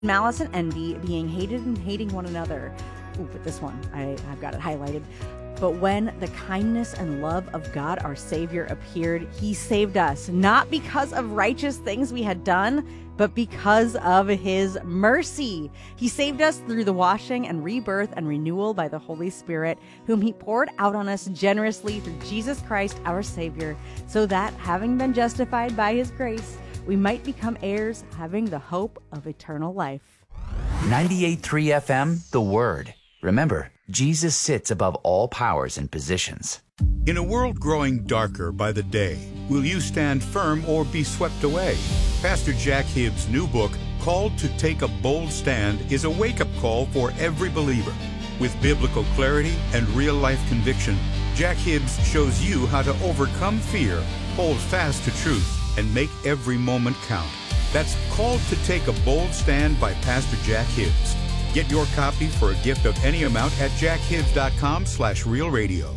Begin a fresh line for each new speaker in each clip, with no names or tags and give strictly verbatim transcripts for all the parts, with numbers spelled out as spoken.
Malice and envy, being hated and hating one another. Ooh, but this one, I, I've got it highlighted. But when the kindness and love of God, our Savior, appeared, he saved us, not because of righteous things we had done, but because of his mercy. He saved us through the washing and rebirth and renewal by the Holy Spirit, whom he poured out on us generously through Jesus Christ, our Savior, so that, having been justified by his grace, we might become heirs, having the hope of eternal life.
ninety-eight point three F M, The Word. Remember, Jesus sits above all powers and positions.
In a world growing darker by the day, will you stand firm or be swept away? Pastor Jack Hibbs' new book, Called to Take a Bold Stand, is a wake-up call for every believer. With biblical clarity and real-life conviction, Jack Hibbs shows you how to overcome fear, hold fast to truth, and make every moment count. That's Called to Take a Bold Stand by Pastor Jack Hibbs. Get your copy for a gift of any amount at jackhibbs.com slash real radio.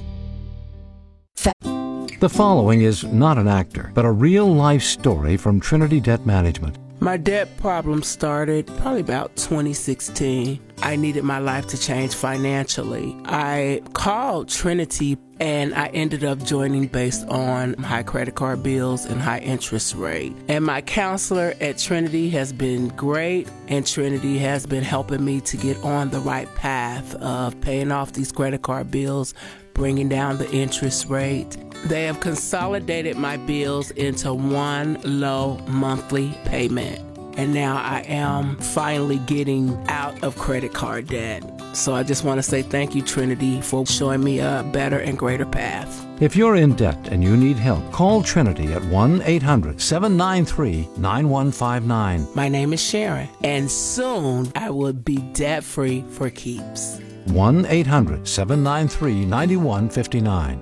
The following is not an actor, but a real-life story from Trinity Debt Management.
My debt problem started probably about twenty sixteen. I needed my life to change financially. I called Trinity and I ended up joining based on high credit card bills and high interest rate. And my counselor at Trinity has been great, and Trinity has been helping me to get on the right path of paying off these credit card bills, bringing down the interest rate. They have consolidated my bills into one low monthly payment. And now I am finally getting out of credit card debt. So I just want to say thank you, Trinity, for showing me a better and greater path.
If you're in debt and you need help, call Trinity at one eight hundred seven nine three nine one five nine.
My name is Sharon, and soon I will be debt-free for keeps.
one eight hundred seven nine three nine one five nine.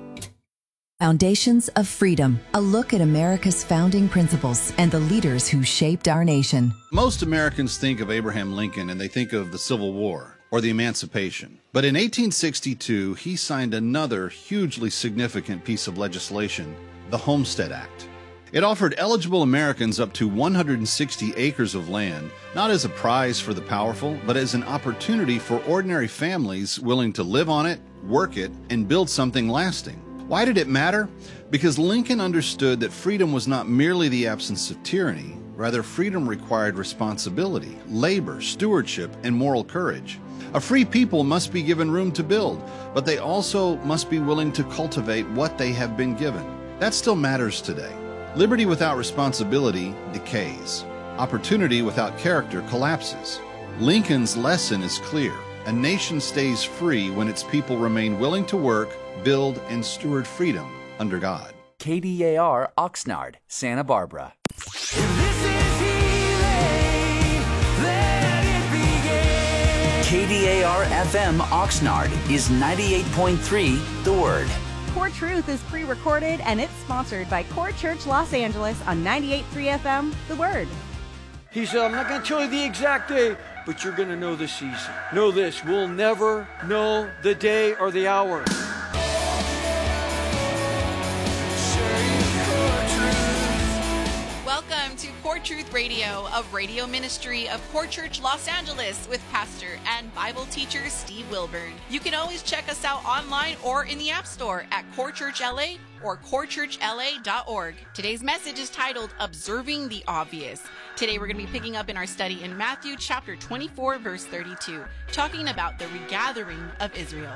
Foundations of Freedom, a look at America's founding principles and the leaders who shaped our nation.
Most Americans think of Abraham Lincoln and they think of the Civil War or the Emancipation. But in eighteen sixty-two, he signed another hugely significant piece of legislation, the Homestead Act. It offered eligible Americans up to one hundred sixty acres of land, not as a prize for the powerful, but as an opportunity for ordinary families willing to live on it, work it, and build something lasting. Why did it matter? Because Lincoln understood that freedom was not merely the absence of tyranny. Rather, freedom required responsibility, labor, stewardship, and moral courage. A free people must be given room to build, but they also must be willing to cultivate what they have been given. That still matters today. Liberty without responsibility decays. Opportunity without character collapses. Lincoln's lesson is clear. A nation stays free when its people remain willing to work, build, and steward freedom under God.
K D A R Oxnard, Santa Barbara. K D A R F M Oxnard is ninety-eight point three The Word.
Core Truth is pre-recorded and it's sponsored by Core Church Los Angeles on ninety-eight point three F M, The Word.
He said, I'm not going to tell you the exact day, but you're going to know the season. Know this, we'll never know the day or the hour.
Welcome to Core Truth Radio, a radio ministry of Core Church Los Angeles with pastor and Bible teacher Steve Wilburn. You can always check us out online or in the App Store at Core Church L A or core church l a dot org. Today's message is titled Observing the Obvious. Today we're going to be picking up in our study in Matthew chapter twenty-four, verse thirty-two, talking about the regathering of Israel.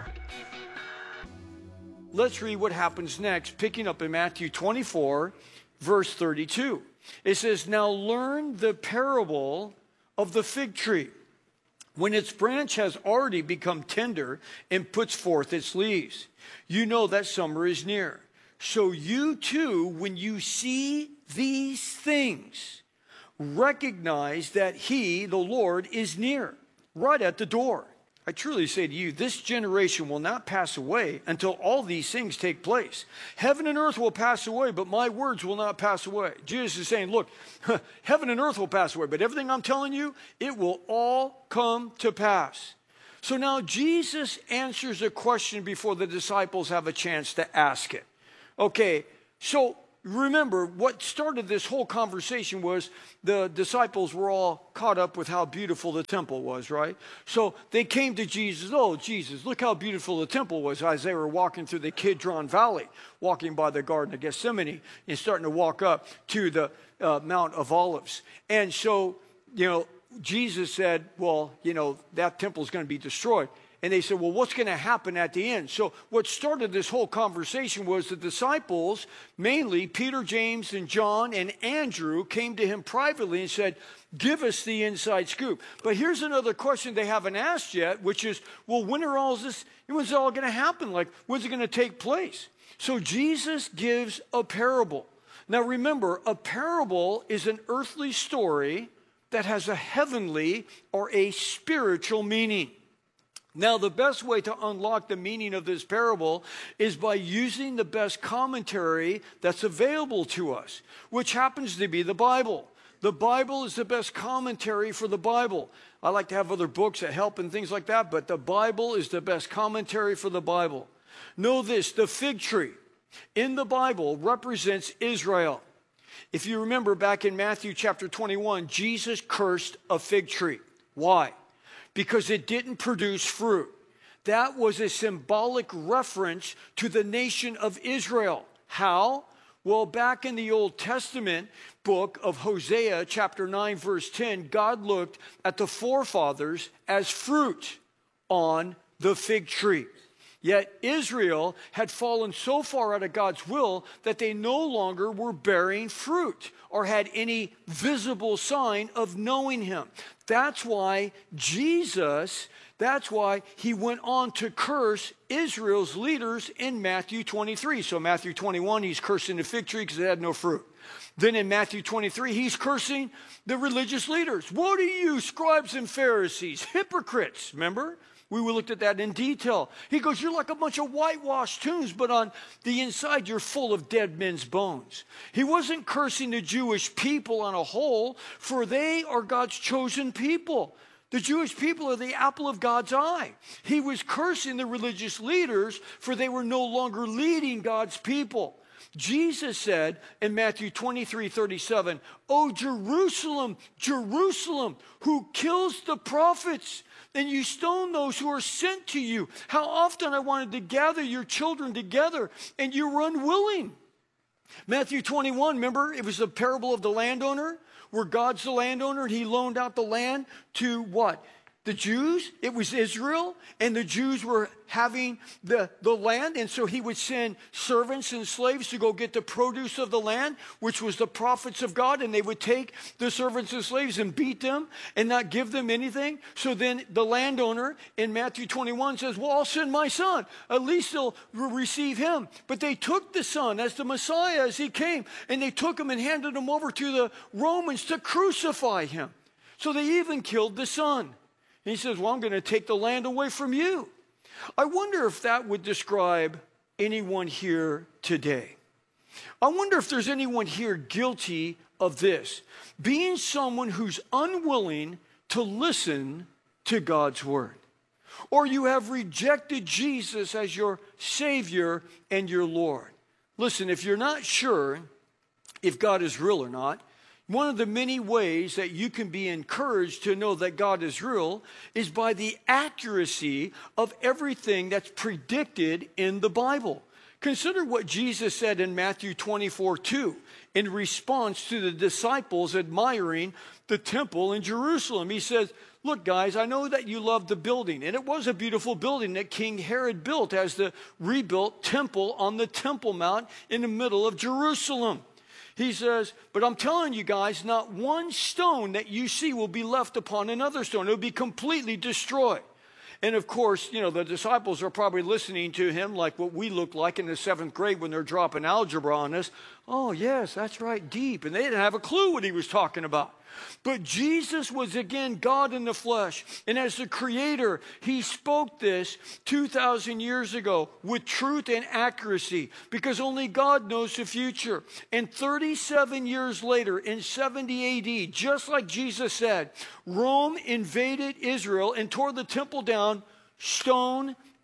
Let's read what happens next, picking up in Matthew twenty-four, verse thirty-two. It says, now learn the parable of the fig tree. When its branch has already become tender and puts forth its leaves, you know that summer is near. So you too, when you see these things, recognize that he, the Lord, is near, right at the door. I truly say to you, this generation will not pass away until all these things take place. Heaven and earth will pass away, but my words will not pass away. Jesus is saying, look, heaven and earth will pass away, but everything I'm telling you, it will all come to pass. So now Jesus answers a question before the disciples have a chance to ask it. Okay, so remember, what started this whole conversation was the disciples were all caught up with how beautiful the temple was, right? So they came to Jesus. Oh, Jesus, look how beautiful the temple was as they were walking through the Kidron Valley, walking by the Garden of Gethsemane and starting to walk up to the uh, Mount of Olives. And so, you know, Jesus said, well, you know, that temple is going to be destroyed. And they said, well, what's going to happen at the end? So what started this whole conversation was the disciples, mainly Peter, James, and John, and Andrew, came to him privately and said, give us the inside scoop. But here's another question they haven't asked yet, which is, well, when are all this, when's it all going to happen? Like, when's it going to take place? So Jesus gives a parable. Now remember, a parable is an earthly story that has a heavenly or a spiritual meaning. Now, the best way to unlock the meaning of this parable is by using the best commentary that's available to us, which happens to be the Bible. The Bible is the best commentary for the Bible. I like to have other books that help and things like that, but the Bible is the best commentary for the Bible. Know this, the fig tree in the Bible represents Israel. If you remember back in Matthew chapter twenty-one, Jesus cursed a fig tree. Why? Because it didn't produce fruit. That was a symbolic reference to the nation of Israel. How? Well, back in the Old Testament book of Hosea, chapter nine, verse ten, God looked at the forefathers as fruit on the fig tree. Yet Israel had fallen so far out of God's will that they no longer were bearing fruit or had any visible sign of knowing him. That's why Jesus, that's why he went on to curse Israel's leaders in Matthew twenty-three. So Matthew twenty-one, he's cursing the fig tree because it had no fruit. Then in Matthew twenty-three, he's cursing the religious leaders. What are you, scribes and Pharisees, hypocrites? Remember? We looked at that in detail. He goes, you're like a bunch of whitewashed tombs, but on the inside, you're full of dead men's bones. He wasn't cursing the Jewish people on a whole, for they are God's chosen people. The Jewish people are the apple of God's eye. He was cursing the religious leaders, for they were no longer leading God's people. Jesus said in Matthew twenty-three, thirty-seven, "Oh, Jerusalem, Jerusalem, who kills the prophets, and you stone those who are sent to you. How often I wanted to gather your children together, and you were unwilling." Matthew twenty-one, remember, it was the parable of the landowner, where God's the landowner, and he loaned out the land to what? The Jews. It was Israel, and the Jews were having the, the land, and so he would send servants and slaves to go get the produce of the land, which was the prophets of God, and they would take the servants and slaves and beat them and not give them anything. So then the landowner in Matthew twenty-one says, well, I'll send my son. At least they'll receive him. But they took the son as the Messiah as he came, and they took him and handed him over to the Romans to crucify him. So they even killed the son. And he says, well, I'm going to take the land away from you. I wonder if that would describe anyone here today. I wonder if there's anyone here guilty of this, being someone who's unwilling to listen to God's word. Or you have rejected Jesus as your Savior and your Lord. Listen, if you're not sure if God is real or not, one of the many ways that you can be encouraged to know that God is real is by the accuracy of everything that's predicted in the Bible. Consider what Jesus said in Matthew twenty-four, two in response to the disciples admiring the temple in Jerusalem. He says, look, guys, I know that you love the building, and it was a beautiful building that King Herod built as the rebuilt temple on the Temple Mount in the middle of Jerusalem. He says, but I'm telling you guys, not one stone that you see will be left upon another stone. It will be completely destroyed. And of course, you know, the disciples are probably listening to him like what we look like in the seventh grade when they're dropping algebra on us. Oh, yes, that's right, deep. And they didn't have a clue what he was talking about. But Jesus was again God in the flesh. And as the creator, he spoke this two thousand years ago with truth and accuracy because only God knows the future. And thirty-seven years later, in seventy A D, just like Jesus said, Rome invaded Israel and tore the temple down stone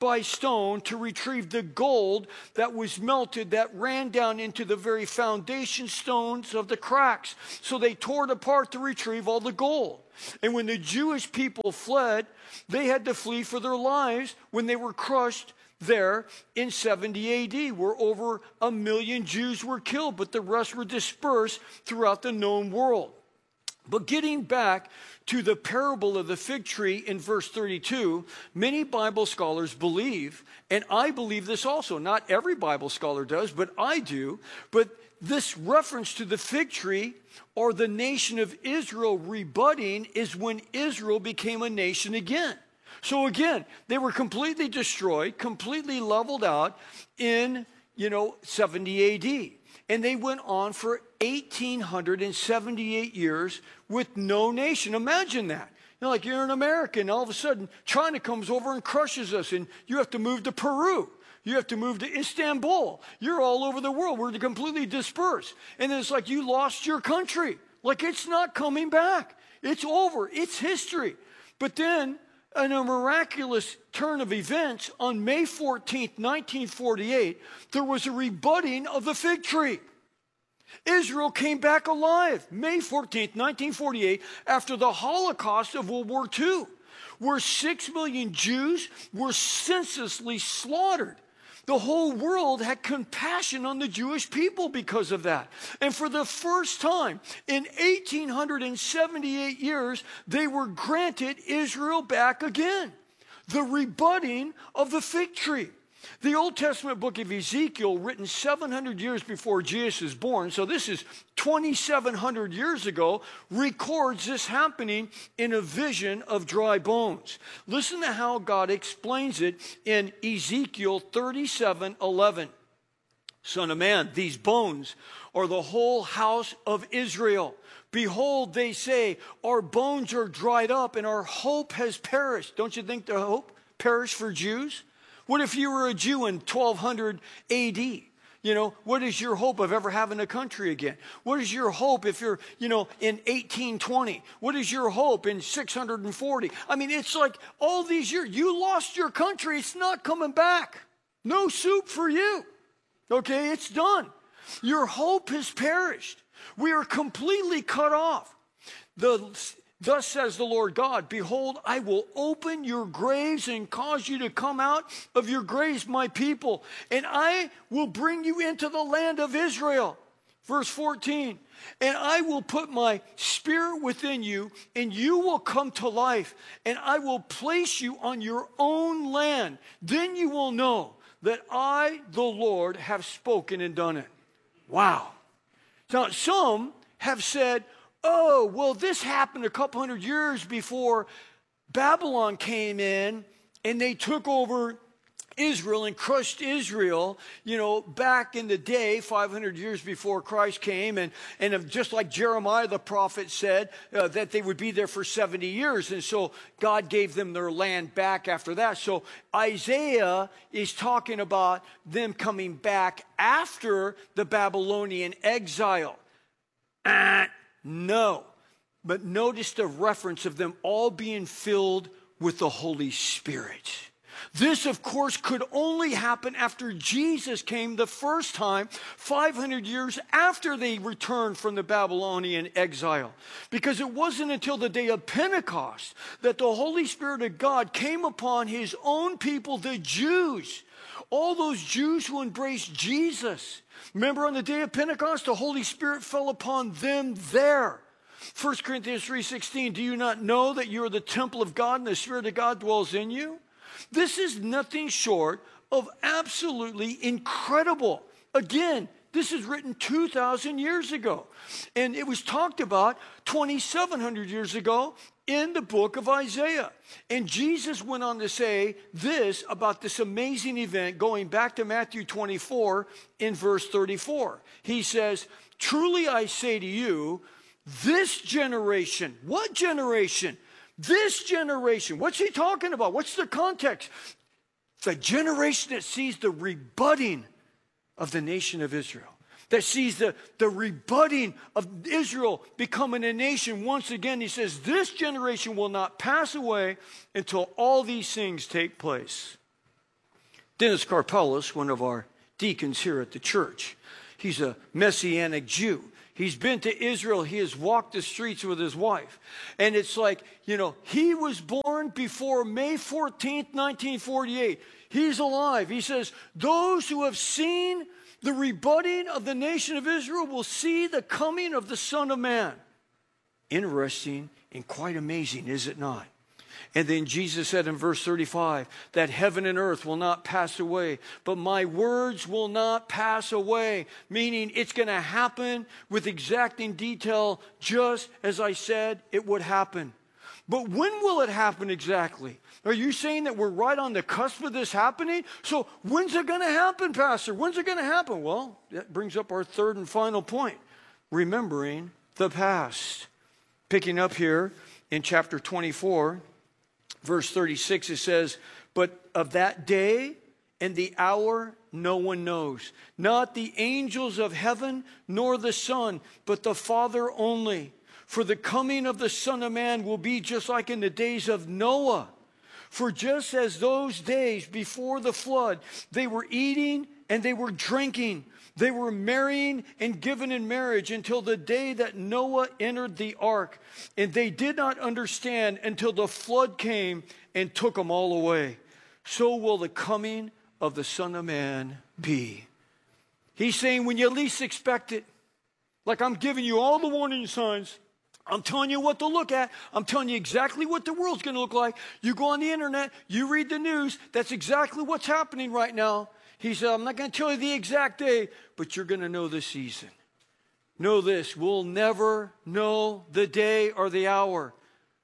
by stone to retrieve the gold that was melted, that ran down into the very foundation stones of the cracks. So they tore it apart to retrieve all the gold. And when the Jewish people fled, they had to flee for their lives when they were crushed there in seventy A D, where over a million Jews were killed, but the rest were dispersed throughout the known world. But getting back to the parable of the fig tree in verse thirty-two, many Bible scholars believe, and I believe this also, not every Bible scholar does, but I do, but this reference to the fig tree or the nation of Israel rebutting is when Israel became a nation again. So again, they were completely destroyed, completely leveled out in, you know, seventy A D. And they went on for eighteen seventy-eight years with no nation. Imagine that. You know, like you're an American, all of a sudden China comes over and crushes us, and you have to move to Peru. You have to move to Istanbul. You're all over the world. We're completely dispersed. And then it's like you lost your country. Like it's not coming back. It's over. It's history. But then, in a miraculous turn of events, on May fourteenth, nineteen forty-eight, there was a rebutting of the fig tree. Israel came back alive, May fourteenth, nineteen forty-eight, after the Holocaust of World War Two, where six million Jews were senselessly slaughtered. The whole world had compassion on the Jewish people because of that. And for the first time in eighteen seventy-eight years, they were granted Israel back again. The rebutting of the fig tree. The Old Testament book of Ezekiel, written seven hundred years before Jesus was born, so this is twenty-seven hundred years ago, records this happening in a vision of dry bones. Listen to how God explains it in Ezekiel thirty-seven eleven. Son of man, these bones are the whole house of Israel. Behold, they say, our bones are dried up and our hope has perished. Don't you think the hope perished for Jews? What if you were a Jew in twelve hundred A D? You know, what is your hope of ever having a country again? What is your hope if you're, you know, in eighteen twenty? What is your hope in six hundred forty? I mean, it's like all these years, you lost your country. It's not coming back. No soup for you. Okay, it's done. Your hope has perished. We are completely cut off. The Thus says the Lord God, behold, I will open your graves and cause you to come out of your graves, my people, and I will bring you into the land of Israel. Verse fourteen, and I will put my spirit within you, and you will come to life, and I will place you on your own land. Then you will know that I, the Lord, have spoken and done it. Wow. Now, some have said, oh, well, this happened a couple hundred years before Babylon came in and they took over Israel and crushed Israel, you know, back in the day, five hundred years before Christ came. And, and just like Jeremiah the prophet said, uh, that they would be there for seventy years. And so God gave them their land back after that. So Isaiah is talking about them coming back after the Babylonian exile. Uh, No, but notice the reference of them all being filled with the Holy Spirit. This, of course, could only happen after Jesus came the first time, five hundred years after they returned from the Babylonian exile. Because it wasn't until the day of Pentecost that the Holy Spirit of God came upon his own people, the Jews. All those Jews who embraced Jesus. Remember on the day of Pentecost, the Holy Spirit fell upon them there. First Corinthians three sixteen, do you not know that you are the temple of God and the Spirit of God dwells in you? This is nothing short of absolutely incredible. Again, this is written two thousand years ago. And it was talked about twenty-seven hundred years ago in the book of Isaiah. And Jesus went on to say this about this amazing event, going back to Matthew twenty-four in verse thirty-four. He says, truly I say to you, this generation, what generation? This generation, what's he talking about? What's the context? The generation that sees the rebutting of the nation of Israel. That sees the, the rebutting of Israel becoming a nation once again. He says, this generation will not pass away until all these things take place. Dennis Karpelis, one of our deacons here at the church, he's a Messianic Jew. He's been to Israel. He has walked the streets with his wife. And it's like, you know, he was born before May fourteenth, nineteen forty-eight. He's alive. He says, those who have seen the rebutting of the nation of Israel will see the coming of the Son of Man. Interesting and quite amazing, is it not? And then Jesus said in verse thirty-five that heaven and earth will not pass away, but my words will not pass away, meaning it's going to happen with exacting detail, just as I said it would happen. But when will it happen exactly? Are you saying that we're right on the cusp of this happening? So when's it going to happen, Pastor? When's it going to happen? Well, that brings up our third and final point, remembering the past. Picking up here in chapter twenty-four, verse thirty-six, it says, but of that day and the hour no one knows, not the angels of heaven nor the Son, but the Father only. For the coming of the Son of Man will be just like in the days of Noah. For just as those days before the flood, they were eating and they were drinking, they were marrying and given in marriage until the day that Noah entered the ark. And they did not understand until the flood came and took them all away. So will the coming of the Son of Man be. He's saying when you least expect it, like I'm giving you all the warning signs, I'm telling you what to look at. I'm telling you exactly what the world's going to look like. You go on the internet, you read the news. That's exactly what's happening right now. He said, I'm not going to tell you the exact day, but you're going to know the season. Know this, we'll never know the day or the hour.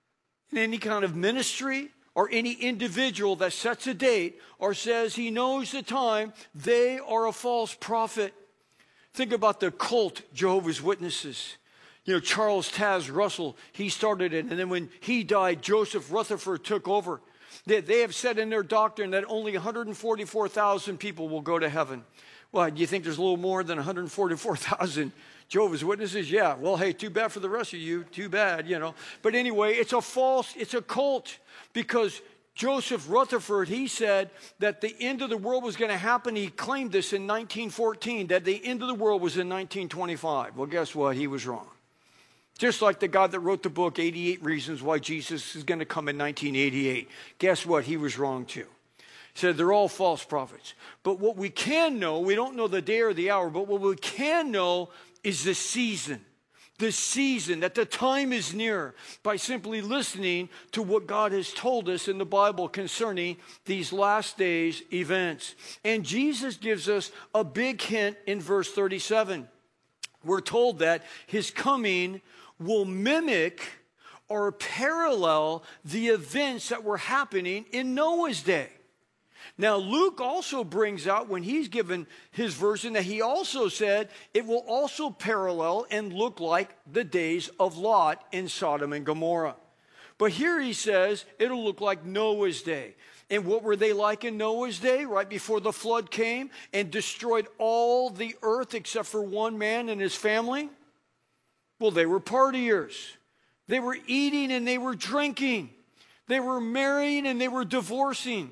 In any kind of ministry or any individual that sets a date or says he knows the time, they are a false prophet. Think about the cult Jehovah's Witnesses. You know, Charles Taz Russell, he started it. And then when he died, Joseph Rutherford took over. They, they have said in their doctrine that only one hundred forty-four thousand people will go to heaven. Well, do you think there's a little more than one hundred forty-four thousand Jehovah's Witnesses? Yeah. Well, hey, too bad for the rest of you. Too bad, you know. But anyway, it's a false, it's a cult because Joseph Rutherford, he said that the end of the world was going to happen. He claimed this in nineteen fourteen, that the end of the world was in nineteen twenty-five. Well, guess what? He was wrong. Just like the God that wrote the book, eighty-eight Reasons Why Jesus is going to come in nineteen eighty-eight. Guess what? He was wrong too. He said they're all false prophets. But what we can know, we don't know the day or the hour, but what we can know is the season. The season, that the time is near, by simply listening to what God has told us in the Bible concerning these last days events. And Jesus gives us a big hint in verse thirty-seven. We're told that his coming will mimic or parallel the events that were happening in Noah's day. Now, Luke also brings out, when he's given his version, that he also said it will also parallel and look like the days of Lot in Sodom and Gomorrah. But here he says it'll look like Noah's day. And what were they like in Noah's day, right before the flood came and destroyed all the earth except for one man and his family? Well, they were partiers. They were eating and they were drinking. They were marrying and they were divorcing.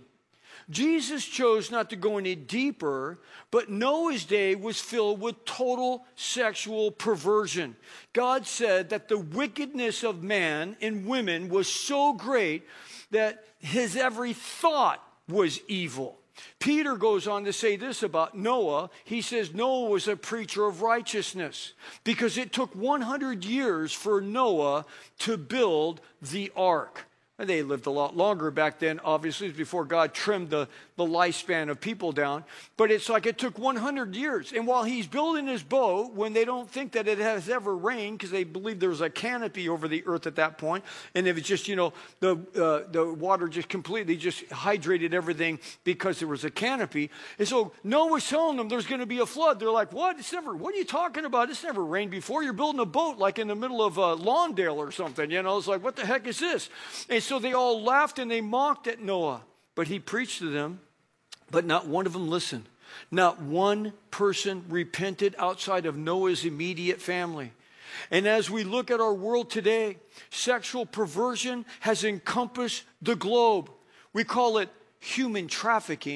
Jesus chose not to go any deeper, but Noah's day was filled with total sexual perversion. God said that the wickedness of man and women was so great that his every thought was evil. Peter goes on to say this about Noah. He says Noah was a preacher of righteousness because it took one hundred years for Noah to build the ark. And they lived a lot longer back then, obviously, before God trimmed the, the lifespan of people down. But it's like it took one hundred years. And while he's building his boat, when they don't think that it has ever rained, because they believe there was a canopy over the earth at that point, and it was just, you know, the, uh, the water just completely just hydrated everything because there was a canopy. And so Noah's telling them there's going to be a flood. They're like, what? It's never, what are you talking about? It's never rained before. You're building a boat like in the middle of uh, Lawndale or something. You know, it's like, what the heck is this? And so they all laughed and they mocked at Noah. But he preached to them, but not one of them listened. Not one person repented outside of Noah's immediate family. And as we look at our world today, sexual perversion has encompassed the globe. We call it human trafficking.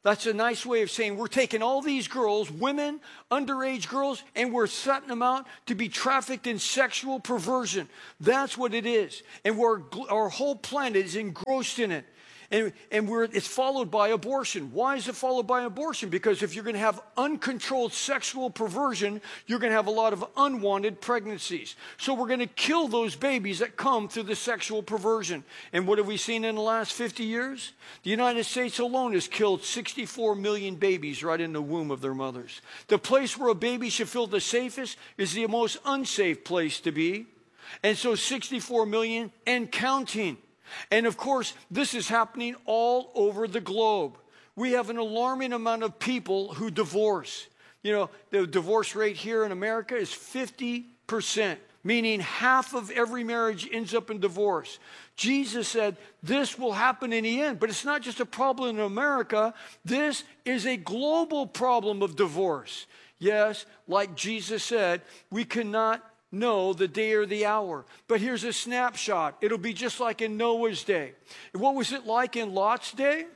That's a nice way of saying we're taking all these girls, women, underage girls, and we're setting them out to be trafficked in sexual perversion. That's what it is. And we're, our whole planet is engrossed in it. And, and we're, it's followed by abortion. Why is it followed by abortion? Because if you're going to have uncontrolled sexual perversion, you're going to have a lot of unwanted pregnancies. So we're going to kill those babies that come through the sexual perversion. And what have we seen in the last fifty years? The United States alone has killed sixty-four million babies right in the womb of their mothers. The place where a baby should feel the safest is the most unsafe place to be. And so sixty-four million and counting. And of course, this is happening all over the globe. We have an alarming amount of people who divorce. You know, the divorce rate here in America is fifty percent, meaning half of every marriage ends up in divorce. Jesus said this will happen in the end, but it's not just a problem in America. This is a global problem of divorce. Yes, like Jesus said, we cannot know the day or the hour. But here's a snapshot. It'll be just like in Noah's day. What was it like in Lot's day?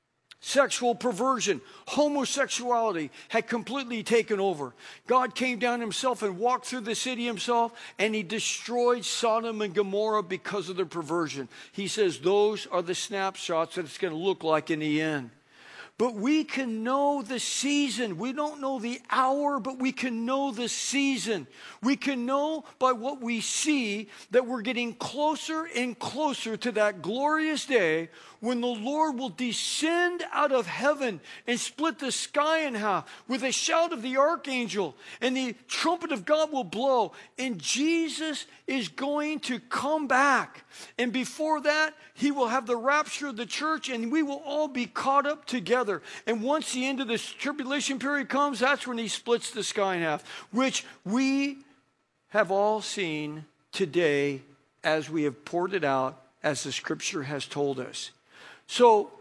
Sexual perversion, homosexuality had completely taken over. God came down himself and walked through the city himself, and he destroyed Sodom and Gomorrah because of their perversion. He says those are the snapshots that it's going to look like in the end. But we can know the season. We don't know the hour, but we can know the season. We can know by what we see that we're getting closer and closer to that glorious day when the Lord will descend out of heaven and split the sky in half with a shout of the archangel, and the trumpet of God will blow, and Jesus is going to come back. And before that, he will have the rapture of the church, and we will all be caught up together. And once the end of this tribulation period comes, that's when he splits the sky in half, which we have all seen today as we have poured it out, as the scripture has told us. So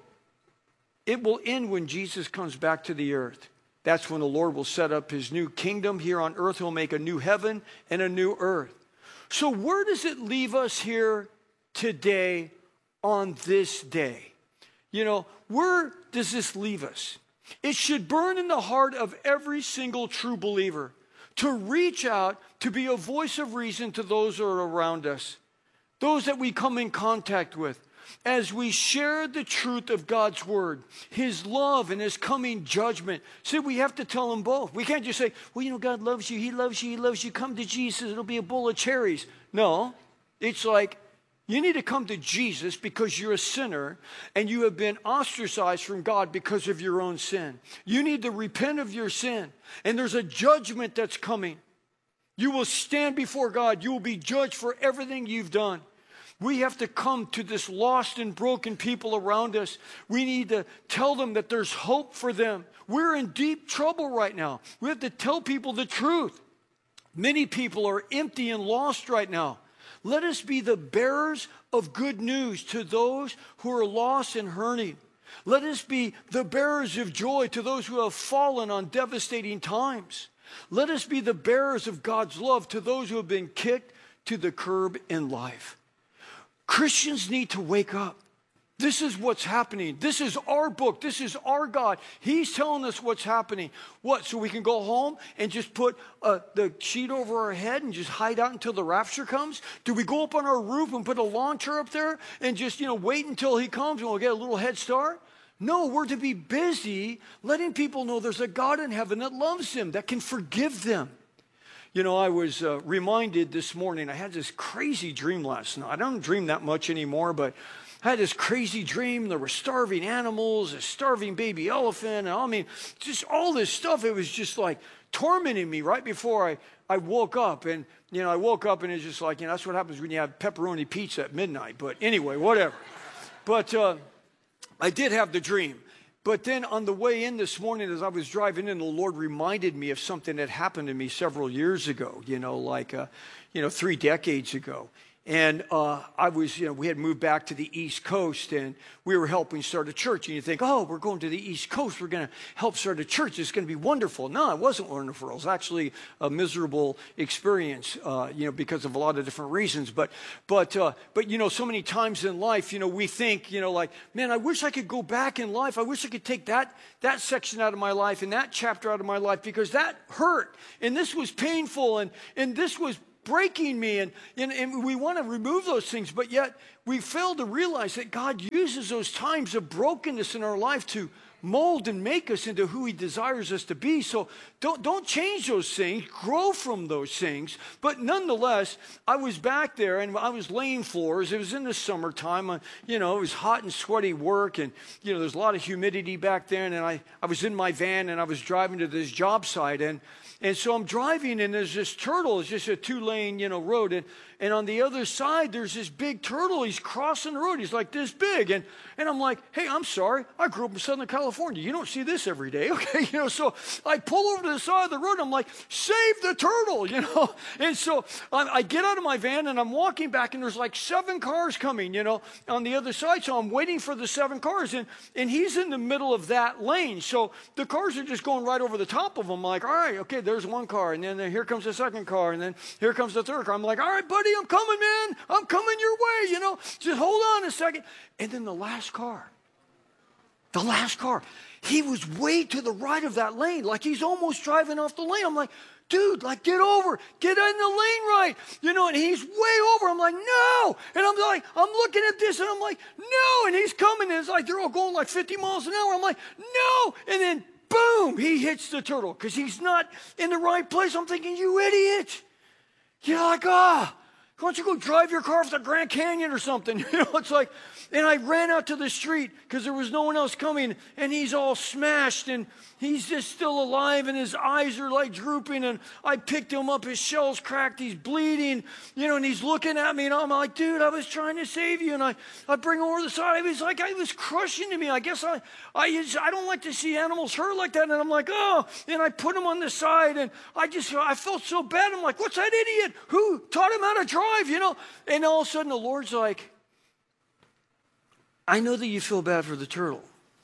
it will end when Jesus comes back to the earth. That's when the Lord will set up his new kingdom here on earth. He'll make a new heaven and a new earth. So where does it leave us here today on this day? You know, where does this leave us? It should burn in the heart of every single true believer to reach out, to be a voice of reason to those who are around us, those that we come in contact with, as we share the truth of God's word, his love and his coming judgment. See, we have to tell them both. We can't just say, well, you know, God loves you, he loves you, he loves you. Come to Jesus, it'll be a bowl of cherries. No, it's like, you need to come to Jesus because you're a sinner and you have been ostracized from God because of your own sin. You need to repent of your sin, and there's a judgment that's coming. You will stand before God. You will be judged for everything you've done. We have to come to this lost and broken people around us. We need to tell them that there's hope for them. We're in deep trouble right now. We have to tell people the truth. Many people are empty and lost right now. Let us be the bearers of good news to those who are lost and hurting. Let us be the bearers of joy to those who have fallen on devastating times. Let us be the bearers of God's love to those who have been kicked to the curb in life. Christians need to wake up. This is what's happening. This is our book. This is our God. He's telling us what's happening. What, so we can go home and just put uh, the sheet over our head and just hide out until the rapture comes? Do we go up on our roof and put a lawn chair up there and just, you know, wait until he comes and we'll get a little head start? No, we're to be busy letting people know there's a God in heaven that loves them, that can forgive them. You know, I was uh, reminded this morning, I had this crazy dream last night. I don't dream that much anymore, but I had this crazy dream. There were starving animals, a starving baby elephant, and I mean, just all this stuff. It was just like tormenting me right before I, I woke up. And, you know, I woke up and it's just like, you know, that's what happens when you have pepperoni pizza at midnight. But anyway, whatever. But uh, I did have the dream. But then on the way in this morning, as I was driving in, the Lord reminded me of something that happened to me several years ago, you know, like, uh, you know, three decades ago. And uh, I was, you know, we had moved back to the East Coast, and we were helping start a church. And you think, oh, we're going to the East Coast. We're going to help start a church. It's going to be wonderful. No, it wasn't wonderful. It was actually a miserable experience, uh, you know, because of a lot of different reasons. But, but, uh, but, you know, so many times in life, you know, we think, you know, like, man, I wish I could go back in life. I wish I could take that, that section out of my life and that chapter out of my life, because that hurt. And this was painful. And, and this was breaking me, and, and, and we want to remove those things, but yet we fail to realize that God uses those times of brokenness in our life to mold and make us into who he desires us to be. So don't, don't change those things, grow from those things. But nonetheless, I was back there and I was laying floors. It was in the summertime. Uh, you know, it was hot and sweaty work, and, you know, there's a lot of humidity back there. And I, I was in my van and I was driving to this job site, and And so I'm driving, and there's this turtle. It's just a two-lane, you know, road. And, and on the other side, there's this big turtle. He's crossing the road. He's like this big. And, and I'm like, hey, I'm sorry. I grew up in Southern California. You don't see this every day, okay? You know, so I pull over to the side of the road, and I'm like, save the turtle, you know? And so I, I get out of my van, and I'm walking back, and there's like seven cars coming, you know, on the other side. So I'm waiting for the seven cars, and, and he's in the middle of that lane. So the cars are just going right over the top of him. I'm like, all right, okay, there's one car, and then here comes the second car, and then here comes the third car. I'm like, all right, buddy, I'm coming, man. I'm coming your way, you know. Just hold on a second. And then the last car, the last car, he was way to the right of that lane, like he's almost driving off the lane. I'm like, dude, like, get over, get in the lane right, you know, and he's way over. I'm like, no. And I'm like, I'm looking at this, and I'm like, no. And he's coming, and it's like they're all going like fifty miles an hour. I'm like, no. And then boom, he hits the turtle because he's not in the right place. I'm thinking, you idiot. You're like, ah, oh, why don't you go drive your car off the Grand Canyon or something? You know, it's like, and I ran out to the street because there was no one else coming, and he's all smashed, and he's just still alive, and his eyes are like drooping, and I picked him up, his shell's cracked, he's bleeding, you know, and he's looking at me, and I'm like, dude, I was trying to save you, and I, I bring him over the side. It was like, I was crushing to me. I guess I, I, just, I don't like to see animals hurt like that, and I'm like, oh, and I put him on the side, and I just, I felt so bad. I'm like, what's that idiot? Who taught him how to drive, you know? And all of a sudden, the Lord's like, I know that you feel bad for the turtle,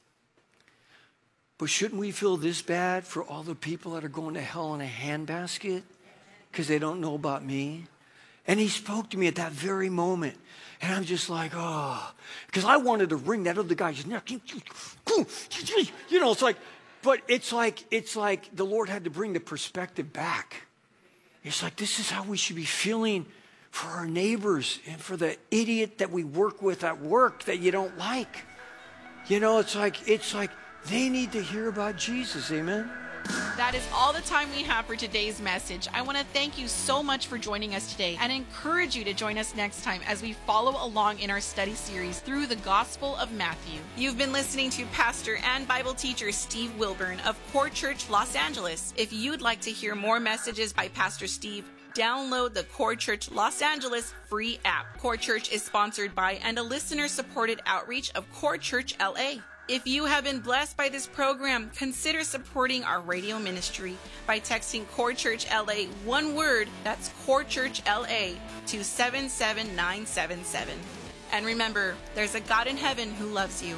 but shouldn't we feel this bad for all the people that are going to hell in a handbasket because they don't know about me? And he spoke to me at that very moment. And I'm just like, oh, because I wanted to wring that other guy's neck. You know, it's like, but it's like, it's like the Lord had to bring the perspective back. It's like, this is how we should be feeling for our neighbors and for the idiot that we work with at work that you don't like. You know, it's like, it's like they need to hear about Jesus. Amen.
That is all the time we have for today's message. I want to thank you so much for joining us today and encourage you to join us next time as we follow along in our study series through the Gospel of Matthew. You've been listening to Pastor and Bible teacher Steve Wilburn of Core Church Los Angeles. If you'd like to hear more messages by Pastor Steve, download the Core Church Los Angeles free app. Core Church is sponsored by and a listener-supported outreach of Core Church L A. If you have been blessed by this program, consider supporting our radio ministry by texting Core Church L A, one word, that's Core Church L A, to seven seven nine seven seven. And remember, there's a God in heaven who loves you.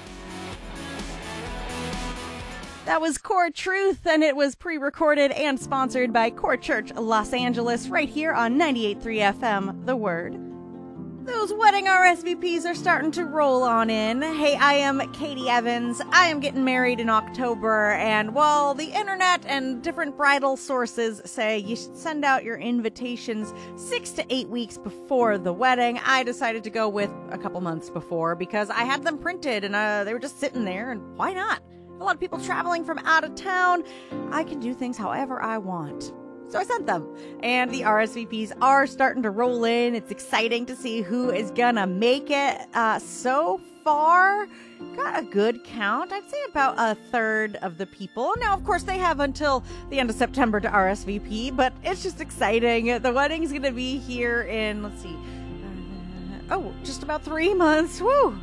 That was Core Truth, and it was pre-recorded and sponsored by Core Church Los Angeles right here on ninety-eight point three F M, The Word. Those wedding R S V Ps are starting to roll on in. Hey, I am Katie Evans. I am getting married in October, and while the internet and different bridal sources say you should send out your invitations six to eight weeks before the wedding, I decided to go with a couple months before because I had them printed, and uh, they were just sitting there, and why not? A lot of people traveling from out of town. I can do things however I want. So I sent them, and the R S V Ps are starting to roll in. It's exciting to see who is gonna make it. Uh, so far, got a good count. I'd say about a third of the people. Now, of course, they have until the end of September to R S V P, but it's just exciting. The wedding's gonna be here in, let's see, uh, oh, just about three months. Woo!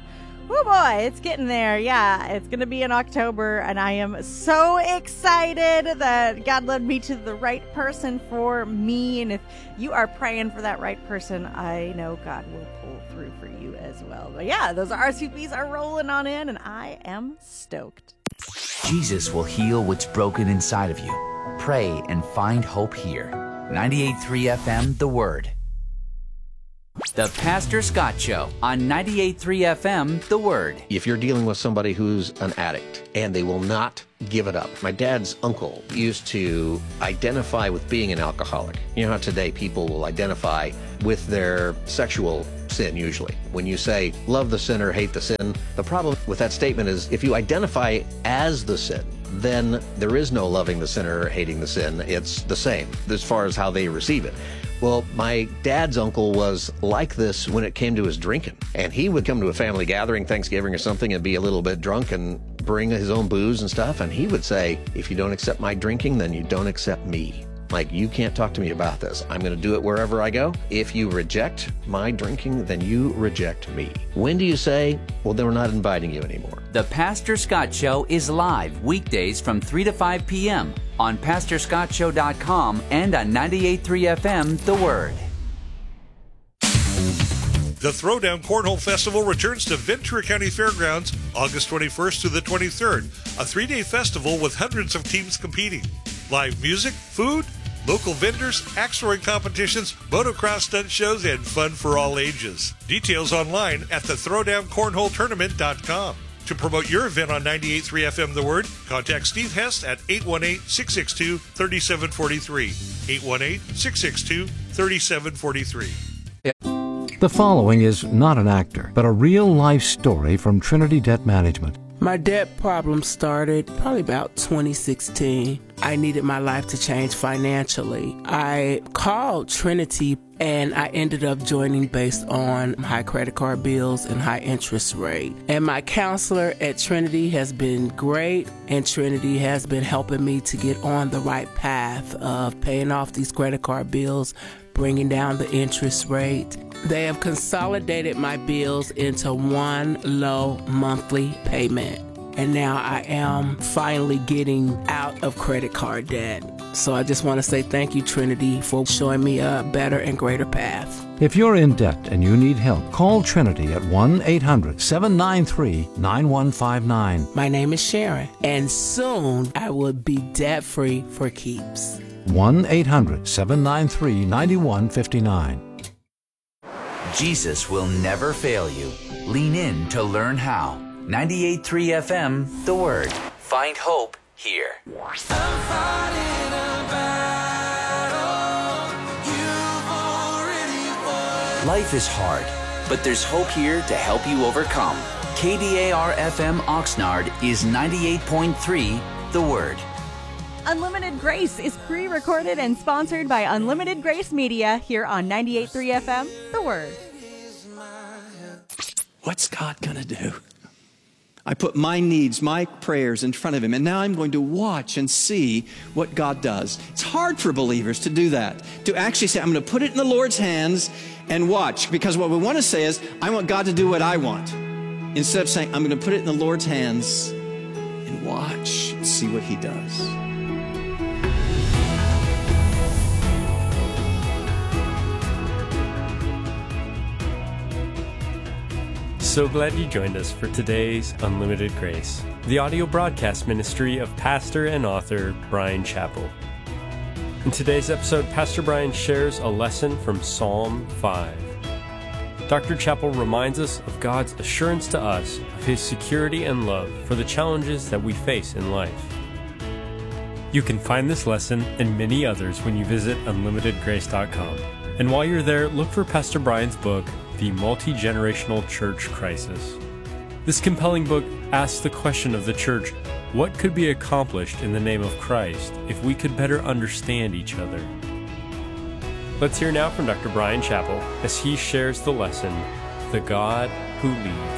Oh boy, it's getting there. Yeah, it's going to be in October, and I am so excited that God led me to the right person for me. And if you are praying for that right person, I know God will pull through for you as well. But yeah, those R S V Ps are rolling on in, and I am stoked.
Jesus will heal what's broken inside of you. Pray and find hope here. ninety-eight point three F M, The Word. The Pastor Scott Show on ninety-eight point three F M, The Word.
If you're dealing with somebody who's an addict and they will not give it up. My dad's uncle used to identify with being an alcoholic. You know how today people will identify with their sexual sin usually. When you say, love the sinner, hate the sin, the problem with that statement is if you identify as the sin, then there is no loving the sinner or hating the sin. It's the same as far as how they receive it. Well, my dad's uncle was like this when it came to his drinking. And he would come to a family gathering, Thanksgiving or something, and be a little bit drunk and bring his own booze and stuff. And he would say, if you don't accept my drinking, then you don't accept me. Like, you can't talk to me about this. I'm going to do it wherever I go. If you reject my drinking, then you reject me. When do you say, well, then we're not inviting you anymore?
The Pastor Scott Show is live weekdays from three to five p.m. on pastor scott show dot com and on ninety-eight point three F M, The Word.
The Throwdown Cornhole Festival returns to Ventura County Fairgrounds August twenty-first to the twenty-third, a three-day festival with hundreds of teams competing. Live music, food, local vendors, axe throwing competitions, motocross stunt shows, and fun for all ages. Details online at the throwdown cornhole tournament dot com. To promote your event on ninety-eight point three F M The Word, contact Steve Hess at eight one eight, six six two, three seven four three. eight one eight, six six two, three seven four three.
The following is not an actor, but a real-life story from Trinity Debt Management.
My debt problem started probably about twenty sixteen. I needed my life to change financially. I called Trinity and I ended up joining based on high credit card bills and high interest rate. And my counselor at Trinity has been great, and Trinity has been helping me to get on the right path of paying off these credit card bills, bringing down the interest rate. They have consolidated my bills into one low monthly payment. And now I am finally getting out of credit card debt. So I just want to say thank you, Trinity, for showing me a better and greater path.
If you're in debt and you need help, call Trinity at one eight hundred, seven nine three, nine one five nine.
My name is Sharon, and soon I will be debt-free for keeps.
one eight hundred, seven nine three, nine one five nine.
Jesus will never fail you. Lean in to learn how. ninety-eight point three F M, The Word. Find hope here. Life is hard, but there's hope here to help you overcome. K D A R F M Oxnard is ninety-eight point three, The Word.
Unlimited Grace is pre-recorded and sponsored by Unlimited Grace Media here on ninety-eight point three F M, The Word.
What's God gonna do? I put my needs, my prayers in front of him, and now I'm going to watch and see what God does. It's hard for believers to do that, to actually say, I'm going to put it in the Lord's hands and watch, because what we want to say is, I want God to do what I want, instead of saying, I'm going to put it in the Lord's hands and watch and see what he does.
So glad you joined us for today's Unlimited Grace, the audio broadcast ministry of pastor and author Bryan Chapell. In today's episode, Pastor Bryan shares a lesson from Psalm five. Doctor Chapell reminds us of God's assurance to us of his security and love for the challenges that we face in life. You can find this lesson and many others when you visit unlimited grace dot com. And while you're there, look for Pastor Bryan's book, The Multi-Generational Church Crisis. This compelling book asks the question of the church, what could be accomplished in the name of Christ if we could better understand each other? Let's hear now from Doctor Bryan Chapell as he shares the lesson, The God Who Leads.